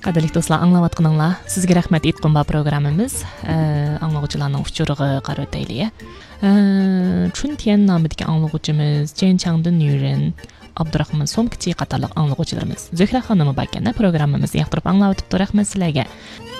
Qadrli do'stlar, anglayotganinglar, sizga rahmat aytgan bu programmamiz anglovchilarning uchurig'i qarab o'taylik. Chuntian nomidagi anglovchimiz Jen Changdan Yurin, Abdurahmon Somkichi qatorliq anglovchilarimiz. Zuhra xonimi bakana programmamizni yoqtirib anglab o'tibdi. Rahmat sizlarga.